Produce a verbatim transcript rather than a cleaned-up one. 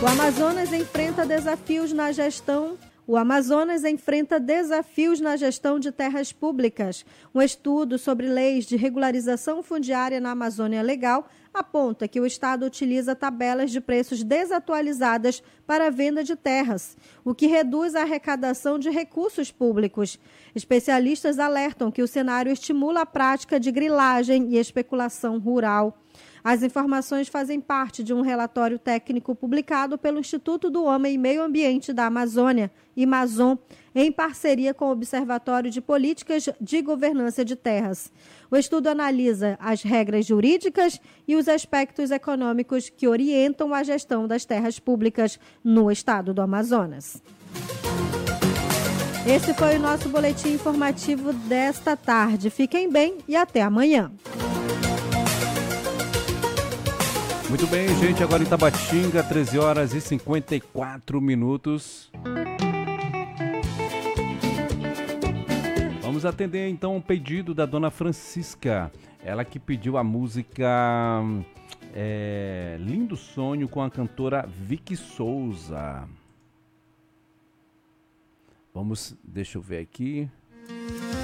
O Amazonas enfrenta desafios na gestão O Amazonas enfrenta desafios na gestão de terras públicas. Um estudo sobre leis de regularização fundiária na Amazônia Legal aponta que o Estado utiliza tabelas de preços desatualizadas para a venda de terras, o que reduz a arrecadação de recursos públicos. Especialistas alertam que o cenário estimula a prática de grilagem e especulação rural. As informações fazem parte de um relatório técnico publicado pelo Instituto do Homem e Meio Ambiente da Amazônia, IMAZON, em parceria com o Observatório de Políticas de Governança de Terras. O estudo analisa as regras jurídicas e os aspectos econômicos que orientam a gestão das terras públicas no estado do Amazonas. Esse foi o nosso boletim informativo desta tarde. Fiquem bem e até amanhã. Muito bem, gente, agora em Tabatinga, treze horas e cinquenta e quatro minutos. Vamos atender então um pedido da dona Francisca, ela que pediu a música é, Lindo Sonho com a cantora Vicky Souza. Vamos, deixa eu ver aqui.